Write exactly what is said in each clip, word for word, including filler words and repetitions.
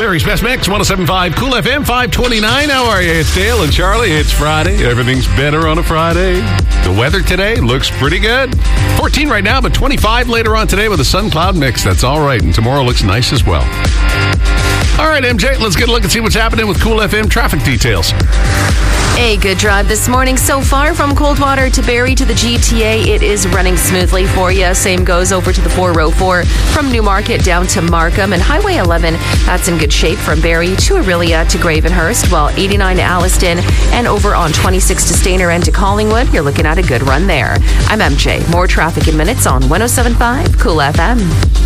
Barry's Best Mix, one oh seven point five Cool F M, five twenty-nine. How are you? It's Dale and Charlie. It's Friday. Everything's better on a Friday. The weather today looks pretty good. fourteen right now, but twenty-five later on today with a sun cloud mix. That's all right. And tomorrow looks nice as well. All right, M J, let's get a look and see what's happening with Cool F M traffic details. A good drive this morning so far from Coldwater to Barrie to the G T A. It is running smoothly for you. Same goes over to the four oh four from Newmarket down to Markham. And Highway eleven, that's in good shape from Barrie to Orillia to Gravenhurst, while eighty-nine to Alliston and over on twenty-six to Stayner and to Collingwood. You're looking at a good run there. I'm M J. More traffic in minutes on one oh seven point five Cool F M.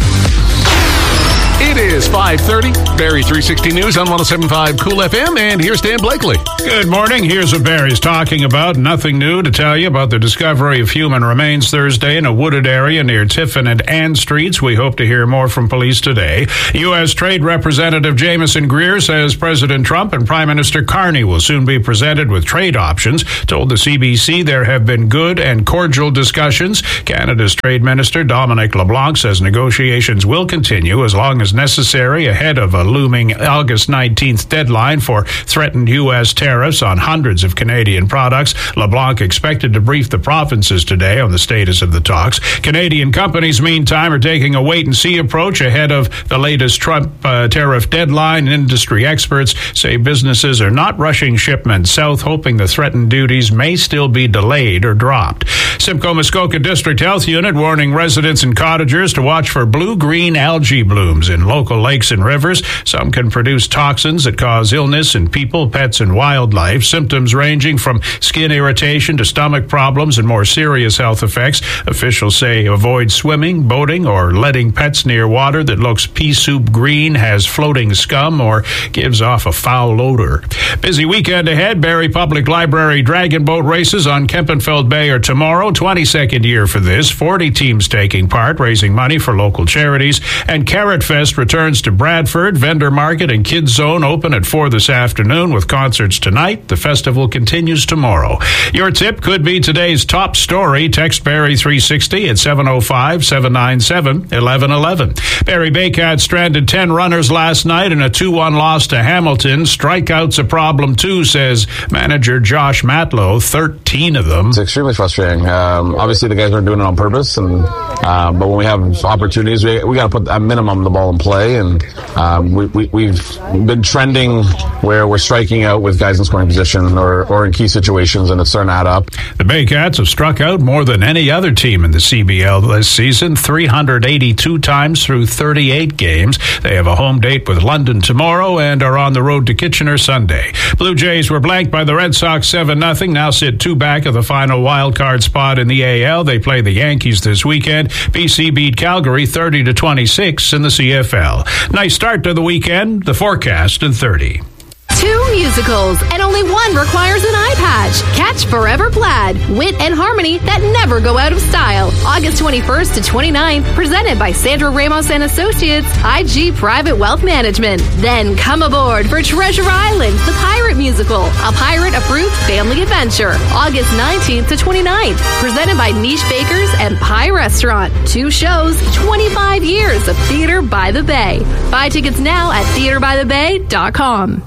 It is five thirty. Barrie three sixty News on one oh seven point five Cool F M, and here's Dan Blakely. Good morning. Here's what Barrie's talking about. Nothing new to tell you about the discovery of human remains Thursday in a wooded area near Tiffin and Ann Streets. We hope to hear more from police today. U S. Trade Representative Jameson Greer says President Trump and Prime Minister Carney will soon be presented with trade options. Told the C B C there have been good and cordial discussions. Canada's Trade Minister Dominic LeBlanc says negotiations will continue as long as necessary ahead of a looming August nineteenth deadline for threatened U S tariffs on hundreds of Canadian products. LeBlanc expected to brief the provinces today on the status of the talks. Canadian companies, meantime, are taking a wait-and-see approach ahead of the latest Trump uh, tariff deadline. Industry experts say businesses are not rushing shipments south, hoping the threatened duties may still be delayed or dropped. Simcoe Muskoka District Health Unit warning residents and cottagers to watch for blue-green algae blooms in local lakes and rivers. Some can produce toxins that cause illness in people, pets, and wildlife. Symptoms ranging from skin irritation to stomach problems and more serious health effects. Officials say avoid swimming, boating, or letting pets near water that looks pea soup green, has floating scum, or gives off a foul odor. Busy weekend ahead. Barrie Public Library Dragon Boat races on Kempenfeld Bay are tomorrow. twenty-second year for this. forty teams taking part, raising money for local charities. And Carrot Fest returns to Bradford. Vendor Market and Kids Zone open at four this afternoon with concerts tonight. The festival continues tomorrow. Your tip could be today's top story. Text Barrie three sixty at seven oh five, seven nine seven, one one one one. Barrie Baycats stranded ten runners last night in a two one loss to Hamilton. Strikeouts a problem too, says manager Josh Matlow. thirteen of them. It's extremely frustrating. Um, obviously, the guys aren't doing it on purpose, and uh, but when we have opportunities, we, we got to put at minimum the ball in play, and um, we, we, we've been trending where we're striking out with guys in scoring position or, or in key situations, and it's starting to add up. The Baycats have struck out more than any other team in the C B L this season, three hundred eighty-two times through thirty-eight games. They have a home date with London tomorrow and are on the road to Kitchener Sunday. Blue Jays were blanked by the Red Sox seven nothing, now sit two back of the final wild card spot in the A L. They play the Yankees this weekend. B C beat Calgary thirty to twenty-six in the C F L. Nice start to the weekend. The forecast in thirty. Two musicals, and only one requires an eye patch. Catch Forever Plaid, wit and harmony that never go out of style. August twenty-first to twenty-ninth, presented by Sandra Ramos and Associates, I G Private Wealth Management. Then come aboard for Treasure Island, the pirate musical, a pirate-approved family adventure. August nineteenth to twenty-ninth, presented by Niche Bakers and Pie Restaurant. Two shows, twenty-five years of Theater by the Bay. Buy tickets now at theater by the bay dot com.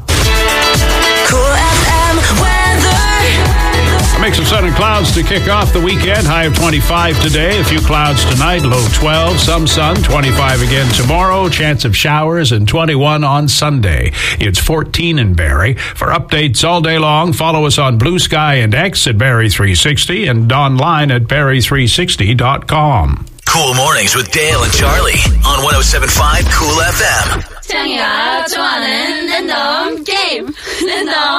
Cool F M weather. A mix of sun and clouds to kick off the weekend. High of twenty-five today. A few clouds tonight. Low twelve. Some sun. twenty-five again tomorrow. Chance of showers and twenty-one on Sunday. It's fourteen in Barrie. For updates all day long, follow us on Blue Sky and X at Barrie three sixty and online at Barrie three sixty dot com. Cool Mornings with Dale and Charlie on one oh seven point five Cool F M. 청이가 좋아하는 랜덤 게임 랜덤